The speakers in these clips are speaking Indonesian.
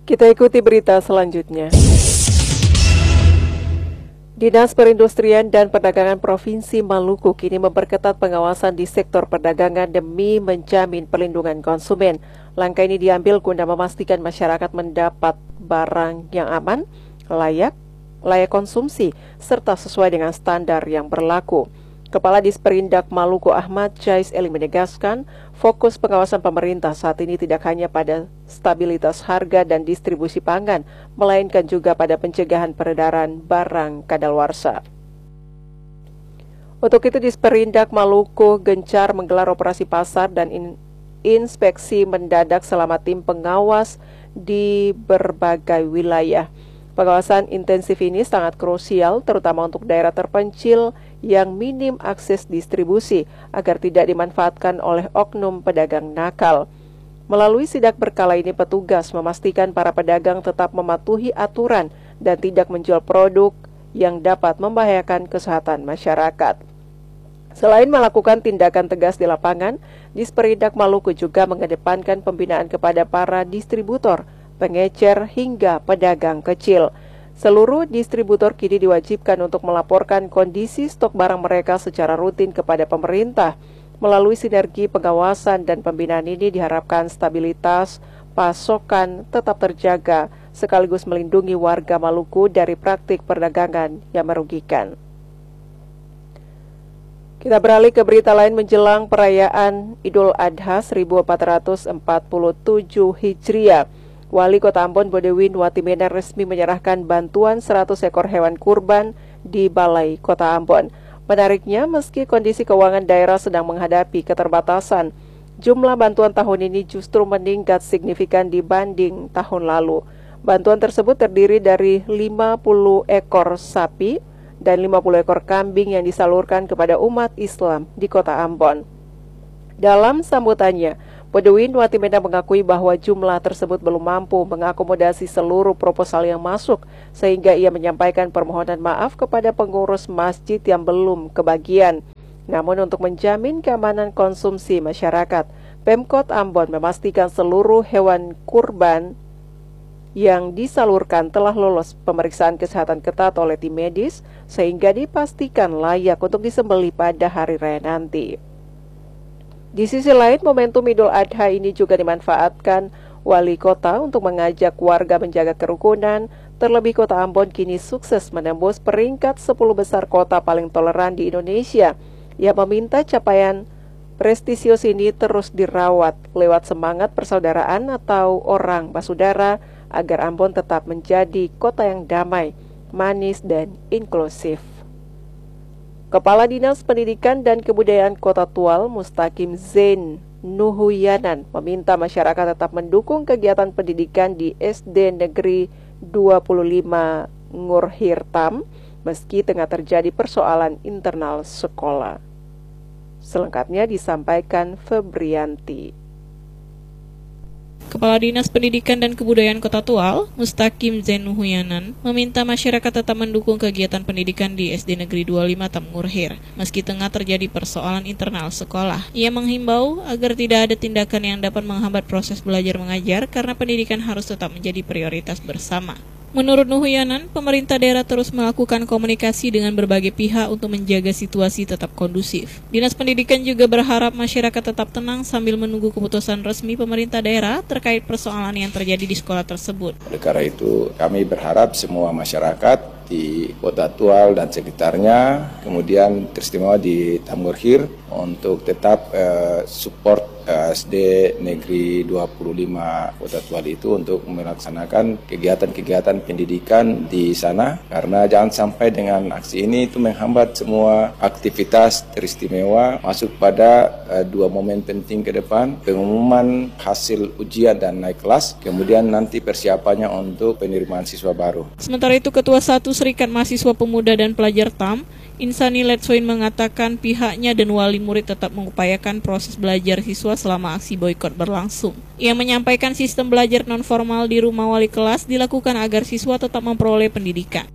Kita ikuti berita selanjutnya. Dinas Perindustrian dan Perdagangan Provinsi Maluku kini memperketat pengawasan di sektor perdagangan demi menjamin perlindungan konsumen. Langkah ini diambil guna memastikan masyarakat mendapat barang yang aman, layak konsumsi, serta sesuai dengan standar yang berlaku. Kepala Disperindak Maluku Ahmad Jais Eli menegaskan, fokus pengawasan pemerintah saat ini tidak hanya pada stabilitas harga dan distribusi pangan, melainkan juga pada pencegahan peredaran barang kadaluarsa. Untuk itu, Disperindak Maluku gencar menggelar operasi pasar dan inspeksi mendadak selama tim pengawas di berbagai wilayah. Pengawasan intensif ini sangat krusial, terutama untuk daerah terpencil yang minim akses distribusi agar tidak dimanfaatkan oleh oknum pedagang nakal. Melalui sidak berkala ini, petugas memastikan para pedagang tetap mematuhi aturan dan tidak menjual produk yang dapat membahayakan kesehatan masyarakat. Selain melakukan tindakan tegas di lapangan, Disperindak Maluku juga mengedepankan pembinaan kepada para distributor, pengecer hingga pedagang kecil. Seluruh distributor kini diwajibkan untuk melaporkan kondisi stok barang mereka secara rutin kepada pemerintah. Melalui sinergi pengawasan dan pembinaan ini diharapkan stabilitas pasokan tetap terjaga, sekaligus melindungi warga Maluku dari praktik perdagangan yang merugikan. Kita beralih ke berita lain menjelang perayaan Idul Adha 1447 Hijriah. Wali Kota Ambon Bodewin Watimena resmi menyerahkan bantuan 100 ekor hewan kurban di Balai Kota Ambon. Menariknya, meski kondisi keuangan daerah sedang menghadapi keterbatasan, jumlah bantuan tahun ini justru meningkat signifikan dibanding tahun lalu. Bantuan tersebut terdiri dari 50 ekor sapi dan 50 ekor kambing yang disalurkan kepada umat Islam di Kota Ambon. Dalam sambutannya, Bodewin Watimena mengakui bahwa jumlah tersebut belum mampu mengakomodasi seluruh proposal yang masuk, sehingga ia menyampaikan permohonan maaf kepada pengurus masjid yang belum kebagian. Namun untuk menjamin keamanan konsumsi masyarakat, Pemkot Ambon memastikan seluruh hewan kurban yang disalurkan telah lolos pemeriksaan kesehatan ketat oleh tim medis, sehingga dipastikan layak untuk disembelih pada hari raya nanti. Di sisi lain, momentum Idul Adha ini juga dimanfaatkan wali kota untuk mengajak warga menjaga kerukunan. Terlebih Kota Ambon kini sukses menembus peringkat 10 besar kota paling toleran di Indonesia. Ia meminta capaian prestisius ini terus dirawat lewat semangat persaudaraan atau orang basudara agar Ambon tetap menjadi kota yang damai, manis, dan inklusif. Kepala Dinas Pendidikan dan Kebudayaan Kota Tual, Mustaqim Zain Nuhuyanan, meminta masyarakat tetap mendukung kegiatan pendidikan di SD Negeri 25 Ngurhirtam meski tengah terjadi persoalan internal sekolah. Selengkapnya disampaikan Febrianti. Kepala Dinas Pendidikan dan Kebudayaan Kota Tual, Mustaqim Zain Nuhuyanan, meminta masyarakat tetap mendukung kegiatan pendidikan di SD Negeri 25 Tamngurhir, meski tengah terjadi persoalan internal sekolah. Ia menghimbau agar tidak ada tindakan yang dapat menghambat proses belajar mengajar karena pendidikan harus tetap menjadi prioritas bersama. Menurut Nuhuyanan, pemerintah daerah terus melakukan komunikasi dengan berbagai pihak untuk menjaga situasi tetap kondusif. Dinas Pendidikan juga berharap masyarakat tetap tenang sambil menunggu keputusan resmi pemerintah daerah terkait persoalan yang terjadi di sekolah tersebut. Oleh karena itu, kami berharap semua masyarakat di Kota Tual dan sekitarnya, kemudian teristimewa di Tamngurhir untuk tetap support SD Negeri 25 Kota Tual itu untuk melaksanakan kegiatan-kegiatan pendidikan di sana, karena jangan sampai dengan aksi ini itu menghambat semua aktivitas teristimewa masuk pada dua momen penting ke depan, pengumuman hasil ujian dan naik kelas, kemudian nanti persiapannya untuk penerimaan siswa baru. Sementara itu, Ketua 1 Serikat Mahasiswa Pemuda dan Pelajar TAM, Insani Letsoin, mengatakan pihaknya dan wali murid tetap mengupayakan proses belajar siswa selama aksi boikot berlangsung. Ia menyampaikan sistem belajar non-formal di rumah wali kelas dilakukan agar siswa tetap memperoleh pendidikan.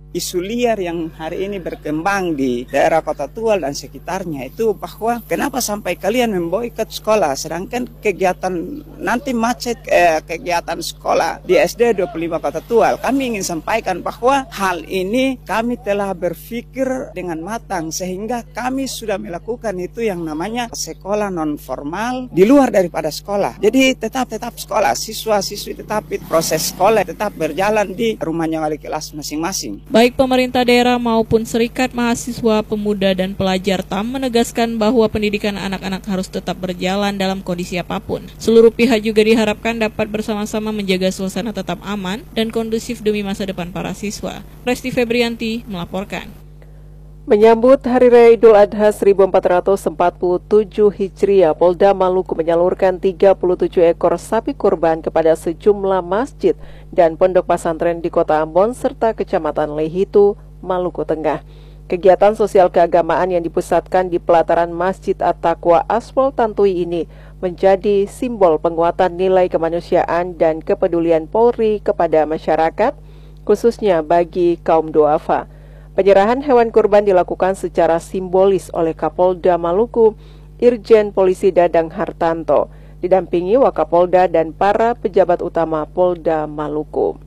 isu liar yang hari ini berkembang di daerah Kota Tual dan sekitarnya itu bahwa kenapa sampai kalian memboikot sekolah sedangkan kegiatan nanti macet kegiatan sekolah di SD 25 Kota Tual. Kami ingin sampaikan bahwa hal ini kami telah berpikir dengan matang sehingga kami sudah melakukan itu yang namanya sekolah non formal di luar daripada sekolah. Jadi tetap sekolah, siswa-siswi tetap proses sekolah tetap berjalan di rumahnya wali kelas masing-masing. Baik pemerintah daerah maupun Serikat Mahasiswa Pemuda dan Pelajar TAM menegaskan bahwa pendidikan anak-anak harus tetap berjalan dalam kondisi apapun. Seluruh pihak juga diharapkan dapat bersama-sama menjaga suasana tetap aman dan kondusif demi masa depan para siswa. Resti Febrianti melaporkan. Menyambut Hari Raya Idul Adha 1447 Hijriah, Polda Maluku menyalurkan 37 ekor sapi kurban kepada sejumlah masjid dan pondok pesantren di Kota Ambon serta Kecamatan Lehitu, Maluku Tengah. Kegiatan sosial keagamaan yang dipusatkan di pelataran Masjid At-Taqwa Aswal Tantui ini menjadi simbol penguatan nilai kemanusiaan dan kepedulian Polri kepada masyarakat, khususnya bagi kaum duafa. Penyerahan hewan kurban dilakukan secara simbolis oleh Kapolda Maluku, Irjen Polisi Dadang Hartanto, didampingi Wakapolda dan para pejabat utama Polda Maluku.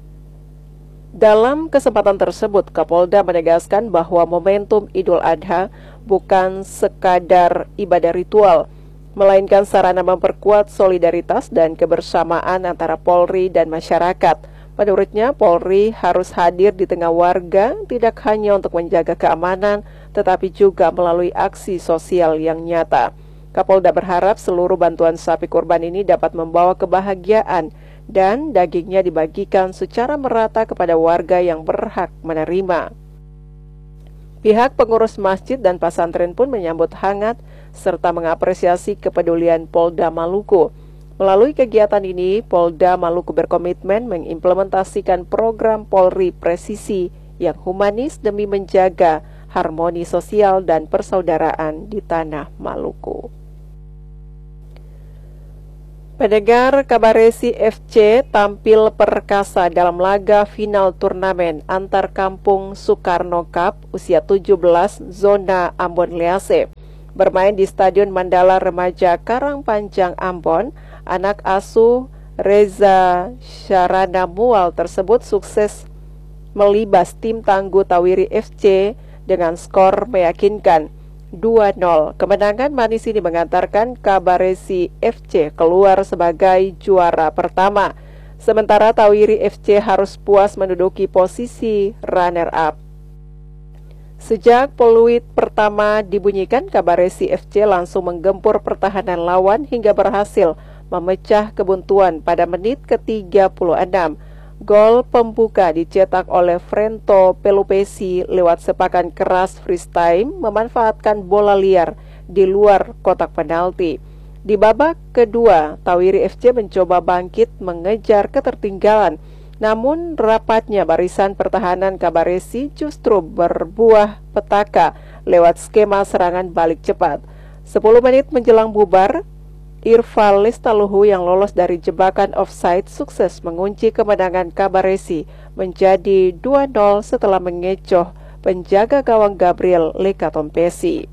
Dalam kesempatan tersebut, Kapolda menegaskan bahwa momentum Idul Adha bukan sekadar ibadah ritual, melainkan sarana memperkuat solidaritas dan kebersamaan antara Polri dan masyarakat. Menurutnya, Polri harus hadir di tengah warga tidak hanya untuk menjaga keamanan, tetapi juga melalui aksi sosial yang nyata. Kapolda berharap seluruh bantuan sapi kurban ini dapat membawa kebahagiaan dan dagingnya dibagikan secara merata kepada warga yang berhak menerima. Pihak pengurus masjid dan pesantren pun menyambut hangat serta mengapresiasi kepedulian Polda Maluku. Melalui kegiatan ini, Polda Maluku berkomitmen mengimplementasikan program Polri Presisi yang humanis demi menjaga harmoni sosial dan persaudaraan di tanah Maluku. Pendengar, Kabaresi FC tampil perkasa dalam laga final turnamen antar kampung Soekarno Cup usia 17 zona Ambon Lease. Bermain di Stadion Mandala Remaja Karangpanjang Ambon, anak asuh Reza Syarana Mual tersebut sukses melibas tim tangguh Tawiri FC dengan skor meyakinkan 2-0. Kemenangan manis ini mengantarkan Kabaresi FC keluar sebagai juara pertama, sementara Tawiri FC harus puas menduduki posisi runner-up. Sejak peluit pertama dibunyikan, Kabaresi FC langsung menggempur pertahanan lawan hingga berhasil memecah kebuntuan pada menit ke-36. Gol pembuka dicetak oleh Frento Pelupesi lewat sepakan keras freestyle memanfaatkan bola liar di luar kotak penalti. Di babak kedua, Tawiri FC mencoba bangkit mengejar ketertinggalan, namun rapatnya barisan pertahanan Kabaresi justru berbuah petaka lewat skema serangan balik cepat. 10 menit menjelang bubar, Irfan Lestaluhu yang lolos dari jebakan offside sukses mengunci kemenangan Kabaresi menjadi 2-0 setelah mengecoh penjaga gawang Gabriel Lekatompesi.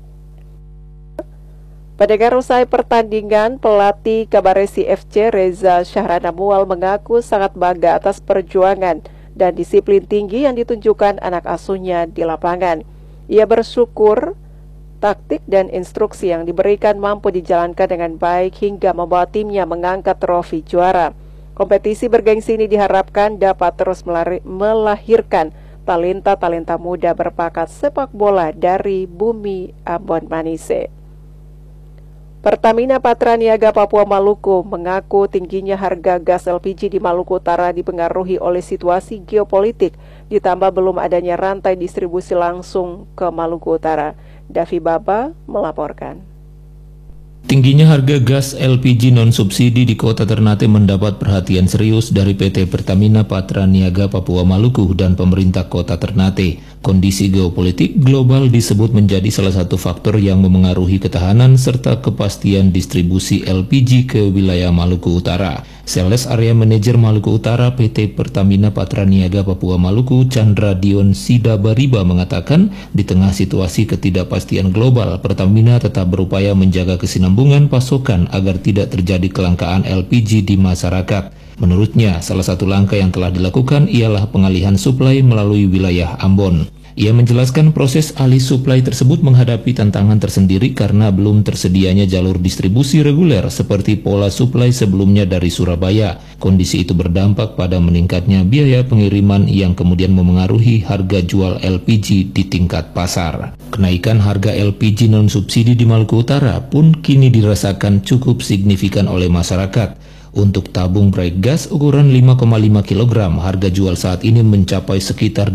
Pendengar, usai pertandingan, pelatih Kabaresi FC Reza Syarana Mual mengaku sangat bangga atas perjuangan dan disiplin tinggi yang ditunjukkan anak asuhnya di lapangan. Ia bersyukur taktik dan instruksi yang diberikan mampu dijalankan dengan baik hingga membawa timnya mengangkat trofi juara. Kompetisi bergengsi ini diharapkan dapat terus melahirkan talenta-talenta muda berbakat sepak bola dari bumi Ambon Manise. Pertamina Patraniaga Papua Maluku mengaku tingginya harga gas LPG di Maluku Utara dipengaruhi oleh situasi geopolitik, ditambah belum adanya rantai distribusi langsung ke Maluku Utara. Davi Baba melaporkan. Tingginya harga gas LPG non-subsidi di Kota Ternate mendapat perhatian serius dari PT Pertamina Patraniaga Papua Maluku dan pemerintah Kota Ternate. Kondisi geopolitik global disebut menjadi salah satu faktor yang memengaruhi ketahanan serta kepastian distribusi LPG ke wilayah Maluku Utara. Sales Area Manager Maluku Utara PT Pertamina Patraniaga Papua Maluku, Chandra Dion Sidabariba mengatakan, di tengah situasi ketidakpastian global, Pertamina tetap berupaya menjaga kesinambungan pasokan agar tidak terjadi kelangkaan LPG di masyarakat. Menurutnya, salah satu langkah yang telah dilakukan ialah pengalihan suplai melalui wilayah Ambon. Ia menjelaskan proses alih suplai tersebut menghadapi tantangan tersendiri karena belum tersedianya jalur distribusi reguler seperti pola suplai sebelumnya dari Surabaya. Kondisi itu berdampak pada meningkatnya biaya pengiriman yang kemudian memengaruhi harga jual LPG di tingkat pasar. Kenaikan harga LPG non-subsidi di Maluku Utara pun kini dirasakan cukup signifikan oleh masyarakat. Untuk tabung bright gas ukuran 5,5 kg, harga jual saat ini mencapai sekitar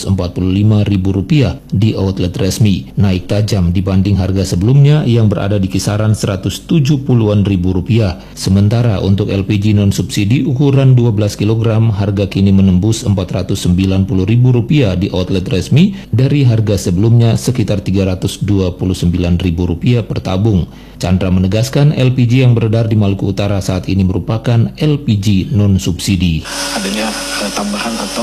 Rp245.000 di outlet resmi, naik tajam dibanding harga sebelumnya yang berada di kisaran Rp170.000. Sementara untuk LPG non-subsidi ukuran 12 kg, harga kini menembus Rp490.000 di outlet resmi dari harga sebelumnya sekitar Rp329.000 per tabung. Chandra menegaskan LPG yang beredar di Maluku Utara saat ini merupakan LPG non-subsidi. Adanya tambahan atau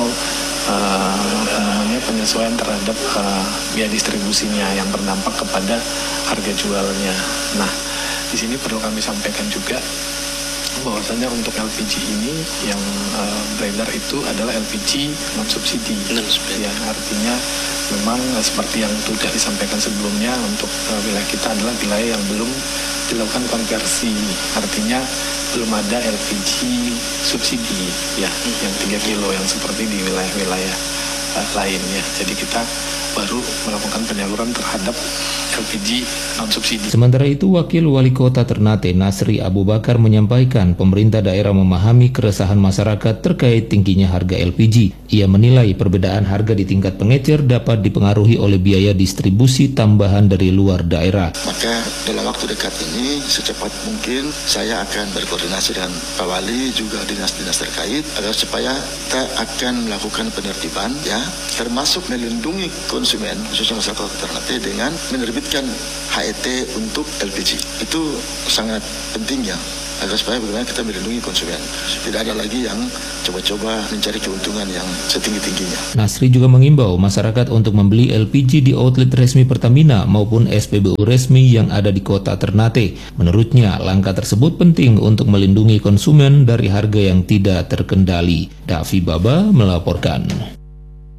penyesuaian terhadap biaya distribusinya yang berdampak kepada harga jualnya. Nah, di sini perlu kami sampaikan juga bahwasanya untuk LPG ini yang beredar itu adalah LPG non-subsidi. Ya, artinya memang seperti yang sudah disampaikan sebelumnya, untuk wilayah kita adalah wilayah yang belum dilakukan konversi, artinya belum ada LPG subsidi ya, yang 3 kilo yang seperti di wilayah-wilayah lainnya. Jadi kita baru melakukan penyaluran terhadap LPG non-subsidi. Sementara itu, Wakil Wali Kota Ternate Nasri Abu Bakar menyampaikan pemerintah daerah memahami keresahan masyarakat terkait tingginya harga LPG. Ia menilai perbedaan harga di tingkat pengecer dapat dipengaruhi oleh biaya distribusi tambahan dari luar daerah. Maka dalam waktu dekat ini secepat mungkin saya akan berkoordinasi dengan Pak Wali juga dinas-dinas terkait agar supaya kita akan melakukan penertiban ya, termasuk melindungi konsumen khususnya masyarakat Ternate dengan menerbitkan HET untuk LPG. Itu sangat penting ya, agar supaya bagaimana kita melindungi konsumen. Tidak ada lagi yang coba-coba mencari keuntungan yang setinggi-tingginya. Nasri juga mengimbau masyarakat untuk membeli LPG di outlet resmi Pertamina maupun SPBU resmi yang ada di kota Ternate. Menurutnya, langkah tersebut penting untuk melindungi konsumen dari harga yang tidak terkendali. Davi Baba melaporkan.